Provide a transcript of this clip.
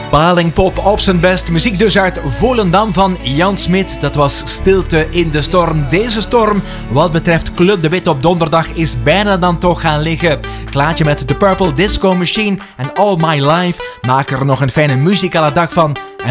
Palingpop op zijn best. Muziek dus uit Volendam van Jan Smit. Dat was Stilte in de Storm. Deze storm, wat betreft Club de Wit op donderdag, is bijna dan toch gaan liggen. Klaartje met The Purple Disco Machine en All My Life. Maak er nog een fijne muzikale dag van.